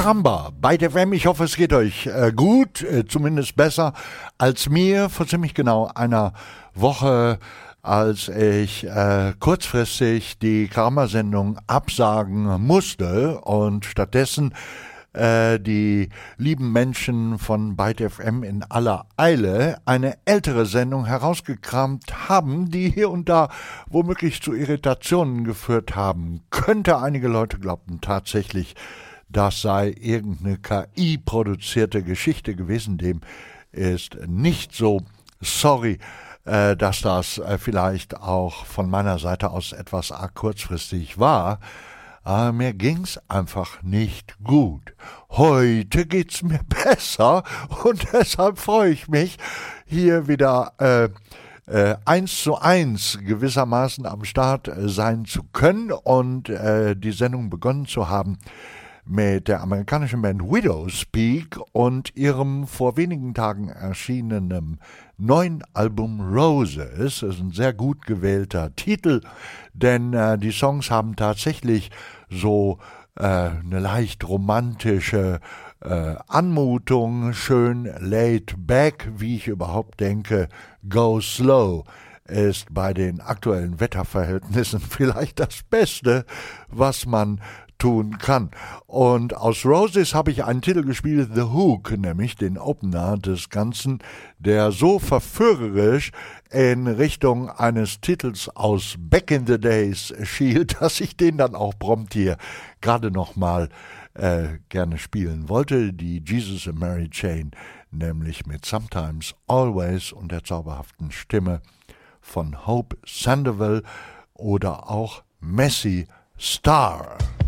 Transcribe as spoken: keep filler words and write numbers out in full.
Caramba bei der F M. Ich hoffe, es geht euch äh, gut, äh, zumindest besser als mir vor ziemlich genau einer Woche, als ich äh, kurzfristig die Caramba-Sendung absagen musste und stattdessen äh, die lieben Menschen von Byte F M in aller Eile eine ältere Sendung herausgekramt haben, die hier und da womöglich zu Irritationen geführt haben. Könnte einige Leute glaubten tatsächlich, das sei irgendeine K I-produzierte Geschichte gewesen. Dem ist nicht so. Sorry, äh, dass das äh, vielleicht auch von meiner Seite aus etwas arg kurzfristig war. Aber mir ging's einfach nicht gut. Heute geht's mir besser und deshalb freue ich mich, hier wieder äh, äh, eins zu eins gewissermaßen am Start äh, sein zu können und äh, die Sendung begonnen zu haben mit der amerikanischen Band Widowspeak und ihrem vor wenigen Tagen erschienenen neuen Album Roses. Das ist ein sehr gut gewählter Titel, denn äh, die Songs haben tatsächlich so äh, eine leicht romantische äh, Anmutung, schön laid back, wie ich überhaupt denke. Go Slow ist bei den aktuellen Wetterverhältnissen vielleicht das Beste, was man tun kann. Und aus Roses habe ich einen Titel gespielt, The Hook, nämlich den Opener des Ganzen, der so verführerisch in Richtung eines Titels aus Back in the Days schielt, dass ich den dann auch prompt hier gerade nochmal äh, gerne spielen wollte. Die Jesus and Mary Chain, nämlich mit Sometimes, Always und der zauberhaften Stimme von Hope Sandoval oder auch Messy Star.